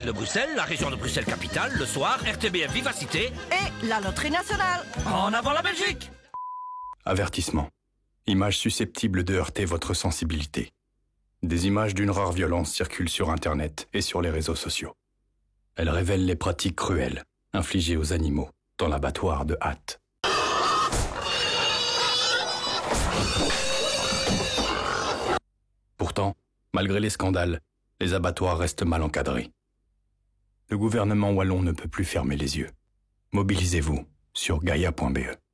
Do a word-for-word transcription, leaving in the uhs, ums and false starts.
de Bruxelles, la région de Bruxelles-Capitale, le soir, R T B F Vivacité et la Loterie Nationale. En avant la Belgique! Avertissement. Images susceptibles de heurter votre sensibilité. Des images d'une rare violence circulent sur Internet et sur les réseaux sociaux. Elles révèlent les pratiques cruelles infligées aux animaux dans l'abattoir de Hatt. Pourtant, malgré les scandales, les abattoirs restent mal encadrés. Le gouvernement wallon ne peut plus fermer les yeux. Mobilisez-vous sur gaia point b e.